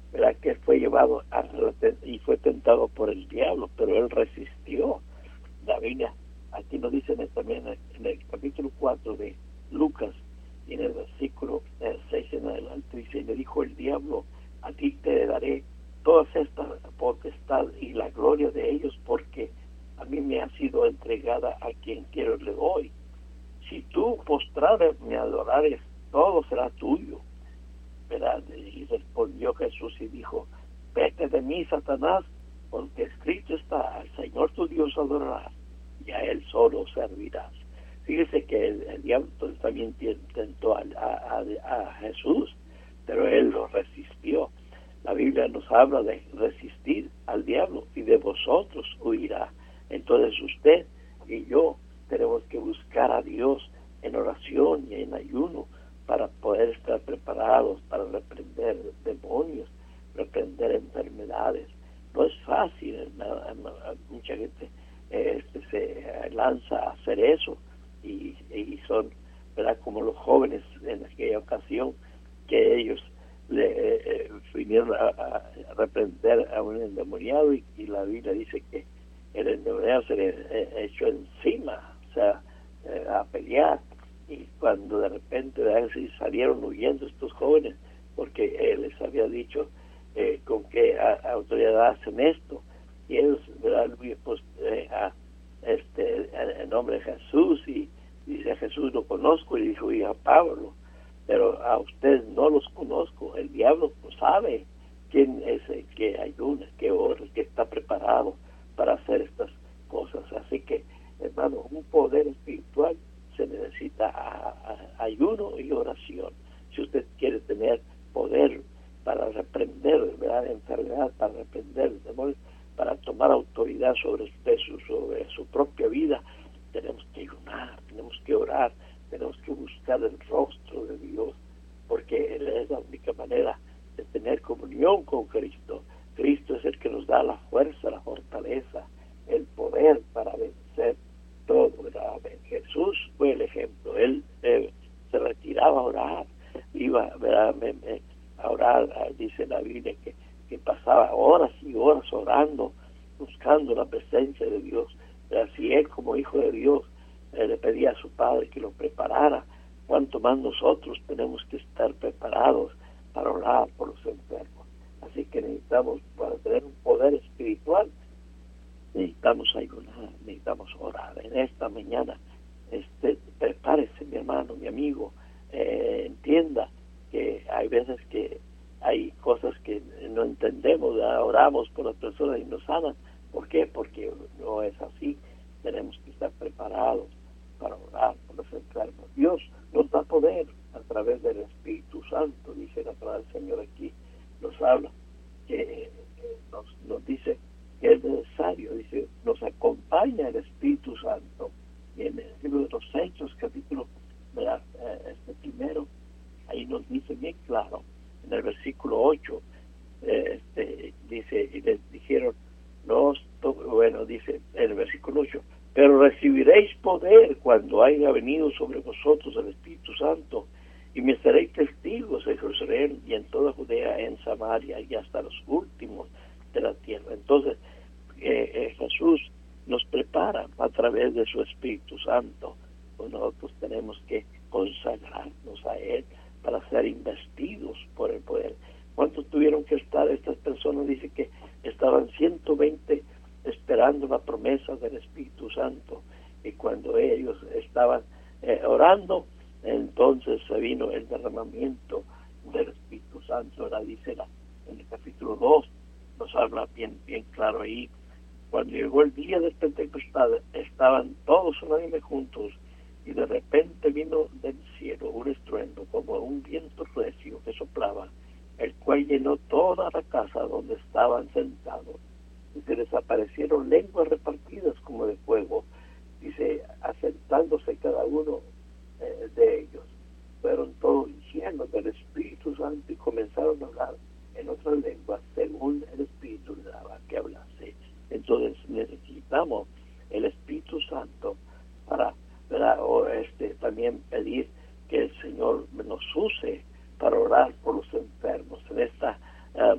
¿verdad? Que fue llevado y fue tentado por el diablo, pero él resistió. La Biblia aquí nos dice también en el capítulo 4 de Lucas, y en el versículo 6 en adelante, dice, le dijo el diablo, a ti te daré todas estas potestad y la gloria de ellos, porque a mí me ha sido entregada, a quien quiero le doy. Si tú postrares me adorares, todo será tuyo, ¿verdad? Y respondió Jesús y dijo, vete de mí, Satanás, porque escrito está, al Señor tu Dios adorarás, y a Él solo servirás. Fíjese que el diablo también tentó a Jesús, pero Él lo resistió. La Biblia nos habla de resistir al diablo y de vosotros huirá. Entonces usted y yo tenemos que buscar a Dios en oración y en ayuno para poder estar preparados para reprender demonios, reprender enfermedades. No es fácil, mucha gente se lanza a hacer eso y son, ¿verdad?, como los jóvenes en aquella ocasión, que ellos vinieron a reprender a un endemoniado y la Biblia dice que el endemoniado se le echó encima, o sea, a pelear, y cuando de repente salieron huyendo estos jóvenes porque él les había dicho con qué autoridad hacen esto, y ellos, ¿verdad?, pues en nombre de Jesús, y dice a Jesús lo conozco, y dijo, y a Pablo, pero a ustedes no los conozco. El diablo pues sabe quién es el que ayuna, que ora, que está preparado para hacer estas cosas. Así que, hermano, un poder espiritual se necesita ayuno y oración. Si usted quiere tener poder para reprender, ¿verdad?, enfermedad, para reprender demonios, para tomar autoridad sobre usted, sobre su propia vida, tenemos que ayunar, tenemos que orar, tenemos que buscar el rostro de Dios, porque Él es la única manera de tener comunión con Cristo. Cristo es el que nos da la fuerza, la fortaleza, el poder para vencer todo, ¿verdad? Jesús fue el ejemplo. Él se retiraba a orar, iba, ¿verdad?, a orar. Dice la Biblia que pasaba horas y horas orando, buscando la presencia de Dios. Si Él, como hijo de Dios, le pedía a su Padre que lo preparara, cuanto más nosotros tenemos que estar preparados para orar por los enfermos. Así que necesitamos, para tener un poder espiritual, necesitamos ayunar, necesitamos orar. En esta mañana, prepárese, mi hermano, mi amigo, entienda que hay veces que hay cosas que no entendemos, ¿verdad? Oramos por las personas y nos sanan. ¿Por qué? Porque no es así. Tenemos que estar preparados para orar por los enfermos. Dios nos da poder a través del Espíritu Santo, dice la palabra del Señor aquí, nos habla, que nos dice que es necesario, dice, nos acompaña el Espíritu Santo. Y en el libro de los Hechos, capítulo primero, ahí nos dice bien claro, en el versículo 8, dice, y les dijeron, dice en el versículo 8, pero recibiréis poder cuando haya venido sobre vosotros el Espíritu Santo, y me seréis testigos en Jerusalén y en toda Judea, en Samaria y hasta los últimos de la tierra. Entonces, Jesús nos prepara a través de su Espíritu Santo. Pues nosotros tenemos que consagrarnos a Él para ser investidos por el poder. ¿Cuántos tuvieron que estar estas personas? Dice que estaban 120 esperando la promesa del Espíritu Santo, y cuando ellos estaban orando, entonces se vino el derramamiento del Espíritu Santo. Ahora dice en el capítulo 2, nos habla bien claro ahí, cuando llegó el día del Pentecostés, estaban todos unánime juntos, y de repente vino del cielo un estruendo como un viento recio que soplaba, el cual llenó toda la casa donde estaban sentados, y se les aparecieron lenguas repartidas como de fuego, dice, asentándose cada uno de ellos. Fueron todos llenos del Espíritu Santo y comenzaron a hablar